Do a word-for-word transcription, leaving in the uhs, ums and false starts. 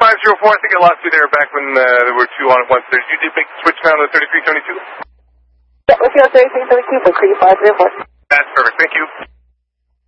five zero four, I think I lost you there back when uh, there were two on at once. Did you did make the switch now to the thirty-three seventy-two? Yeah, let's go thirty-three seventy-two for Cree five zero four. That's perfect, thank you.